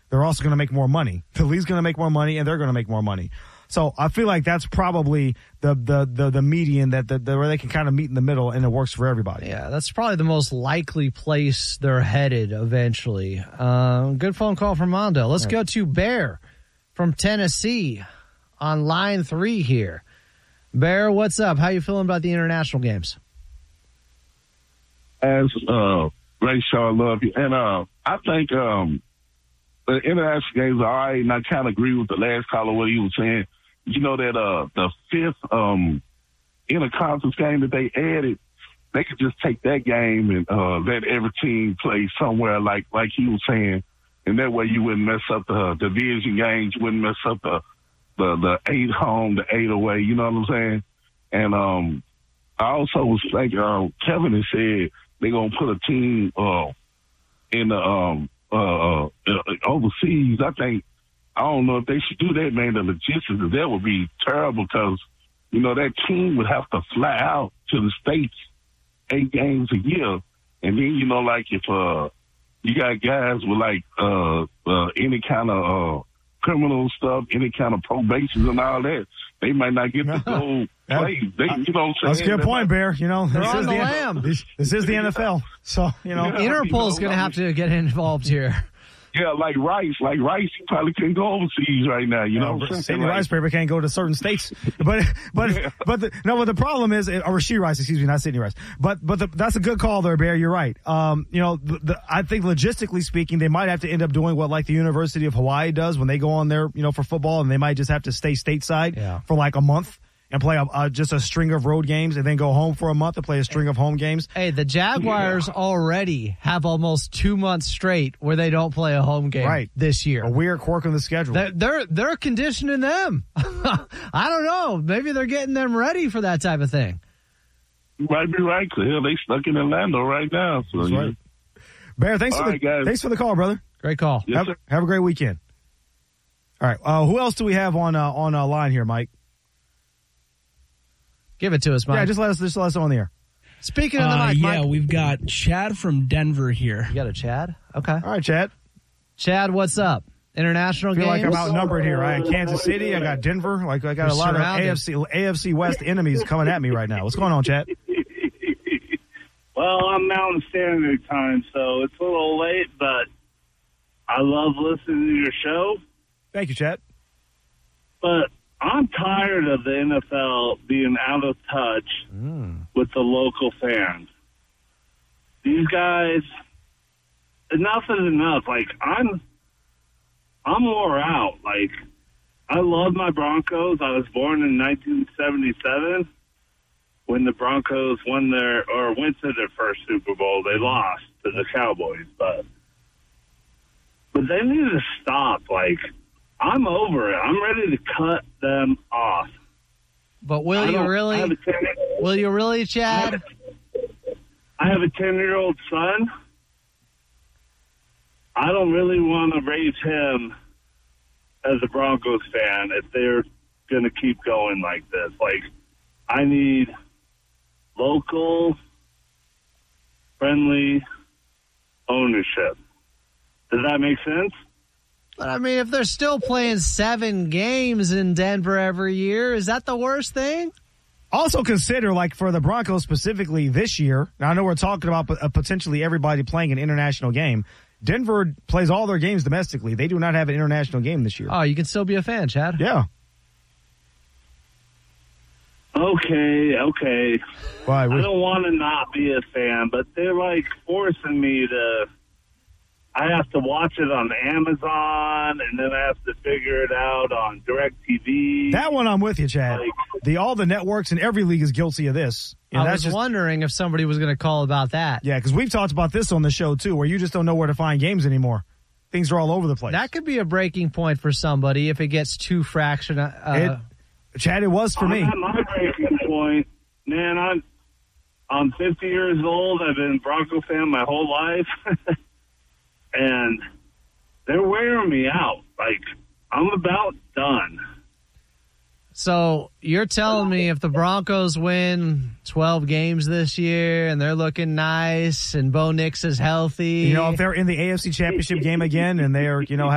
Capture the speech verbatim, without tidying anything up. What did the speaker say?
they're also going to make more money. The league's going to make more money, and they're going to make more money. So I feel like that's probably the the the, the median that the, the, where they can kind of meet in the middle, and it works for everybody. Yeah, that's probably the most likely place they're headed eventually. Uh, good phone call from Mondo. Let's go to Bear from Tennessee on line three here. Bear, what's up? How you feeling about the international games? As uh, Ray Shaw, love you, and uh, I think um, the international games are all right, and I kind of agree with the last caller what he was saying. You know that uh, the fifth um, interconference game that they added, they could just take that game and uh, let every team play somewhere like like he was saying, and that way you wouldn't mess up the division games, you wouldn't mess up the the, the eight home, the eight away. You know what I'm saying? And um, I also was thinking, uh, Kevin has said they're gonna put a team uh, in the um, uh, uh, overseas. I think. I don't know if they should do that, man. The logistics of that would be terrible because, you know, that team would have to fly out to the States eight games a year. And then, you know, like if uh, you got guys with, like, uh, uh, any kind of uh, criminal stuff, any kind of probations and all that, they might not get to go play. They, you know what I'm saying? That's a good point, Bear. You know, They're this on is the the lam. This, this is the N F L. So, you know. Yeah. Interpol's going to have to get involved here. Yeah, like Rice. Like Rice, he probably couldn't go overseas right now, you know? No, what I'm Sidney saying? Rice paper can't go to certain states. But, but, Yeah. but, the, no, but the problem is, or Rasheed Rice, excuse me, not Sidney Rice. But, but the, that's a good call there, Bear. You're right. Um, you know, the, the, I think logistically speaking, they might have to end up doing what like the University of Hawaii does when they go on there, you know, for football, and they might just have to stay stateside Yeah. for like a month and play a, uh, just a string of road games and then go home for a month and play a string of home games. Hey, the Jaguars Yeah. already have almost two months straight where they don't play a home game Right. this year. A weird quirk in the schedule. They're, they're they're conditioning them. I don't know. Maybe they're getting them ready for that type of thing. You might be right, Cleo. They stuck in Orlando right now. So, That's yeah. right. Bear, thanks All for the right, guys. thanks for the call, brother. Great call. Yes, have, sir. have a great weekend. All right. Uh, who else do we have on uh, on uh, line here, Mike? Give it to us, Mike. Yeah, just let us just let us know on the air. Speaking of the Uh, mic, yeah, Mike. we've got Chad from Denver here. You got a Chad? Okay. All right, Chad. Chad, what's up? International I feel games? like I'm outnumbered here. I got Kansas City. I got Denver. Like I got You're a lot surrounded. of A F C A F C West enemies coming at me right now. What's going on, Chad? Well, I'm Mountain Standard Time, so it's a little late, but I love listening to your show. Thank you, Chad. But I'm tired of the N F L being out of touch Mm. with the local fans. These guys, enough is enough. Like, I'm, I'm wore out. Like, I love my Broncos. I was born in nineteen seventy-seven when the Broncos won their, or went to their first Super Bowl. They lost to the Cowboys, but, but they need to stop. Like, I'm over it. I'm ready to cut them off. But will I you don't- I really? have a ten, Will you really, Chad? I have a ten-year-old son. I don't really want to raise him as a Broncos fan if they're going to keep going like this. Like, I need local, friendly ownership. Does that make sense? But I mean, if they're still playing seven games in Denver every year, is that the worst thing? Also consider, like, for the Broncos specifically this year, now I know we're talking about uh, potentially everybody playing an international game. Denver plays all their games domestically. They do not have an international game this year. Oh, you can still be a fan, Chad. Yeah. Okay, okay. Why? I we- don't want to not be a fan, but they're like forcing me to. I have to watch it on Amazon, and then I have to figure it out on DirecTV. That one I'm with you, Chad. Like- The all the networks and every league is guilty of this. And I that's was just, wondering if somebody was going to call about that. yeah, because we've talked about this on the show too, where you just don't know where to find games anymore. Things are all over the place. That could be a breaking point for somebody if it gets too fraction. Uh, It, Chad, it was for I'm me. at my breaking point, man. I'm I'm fifty years old. I've been a Bronco fan my whole life, and they're wearing me out. Like, I'm about done. So you're telling me if the Broncos win twelve games this year and they're looking nice and Bo Nix is healthy, You know, if they're in the A F C Championship game again and they are, you know,